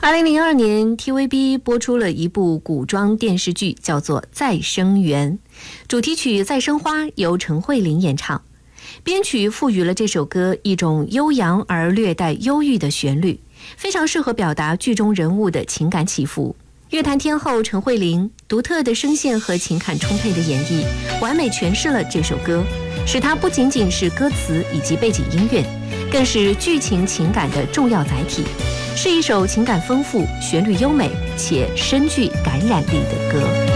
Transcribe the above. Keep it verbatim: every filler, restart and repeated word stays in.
二零零二年 T V B 播出了一部古装电视剧，叫做《再生缘》，主题曲《再生花》由陈慧琳演唱，编曲赋予了这首歌一种悠扬而略带忧郁的旋律，非常适合表达剧中人物的情感起伏。乐坛天后陈慧琳独特的声线和情感充沛的演绎，完美诠释了这首歌，使它不仅仅是歌词以及背景音乐，更是剧情情感的重要载体，是一首情感丰富、旋律优美且深具感染力的歌。